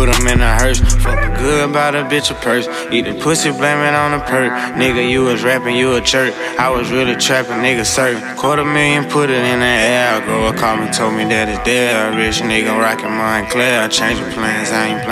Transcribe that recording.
put them in a hearse. Fucking good about a bitch a purse. Eat the pussy, blame it on the perk. Nigga, you was rapping, you a jerk. I was really trapping, nigga, certain. $250,000, put it in the air. Girl called me, told me that it's dead. Rich nigga rockin' Montclair. Changing plans, I ain't playing.